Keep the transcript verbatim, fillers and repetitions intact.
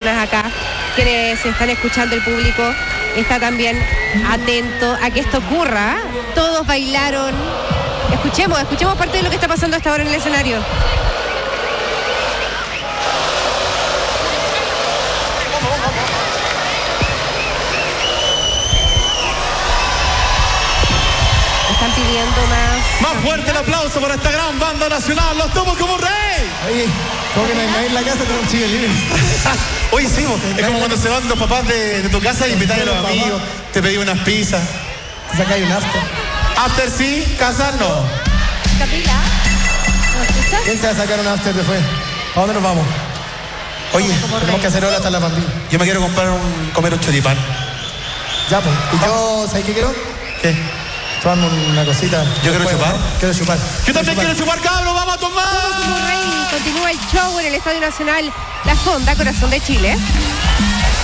personas acá, quienes están escuchando, el público está también atento a que esto ocurra. Todos bailaron. Escuchemos, escuchemos parte de lo que está pasando hasta ahora en el escenario. Están pidiendo más. Más fuerte el aplauso para esta gran banda nacional, Los Tomos como Rey. Oye, ¿cómo que no hay nadie en la casa con un chico libre? Oye, sí, es como cuando se van los papás de, de tu casa y invitan a los amigos, te pedí unas pizzas. Te sacáis un after. After sí, casa no. Camila, ¿no escuchas? ¿Quién se va a sacar un after después? ¿A dónde nos vamos? Oye, tenemos que hacer hora hasta la pandilla. Yo me quiero comprar un, comer un choripán. Ya, pues. ¿Y yo, ¿sabes qué quiero? ¿Qué? Tomarme una cosita. Yo quiero chupar. ¿no? Quiero chupar. Yo también quiero chupar, cabrón, vamos a tomar. Como Rey, continúa el show en el Estadio Nacional La Fonda, corazón de Chile.